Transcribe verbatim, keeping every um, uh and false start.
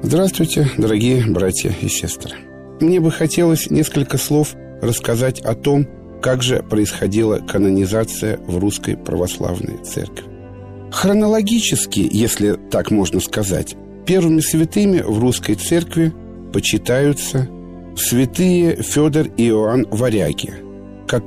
Здравствуйте, дорогие братья и сестры. Мне бы хотелось несколько слов рассказать о том, как же происходила канонизация в Русской Православной Церкви. Хронологически, если так можно сказать, первыми святыми в Русской Церкви почитаются святые Федор и Иоанн Варяги,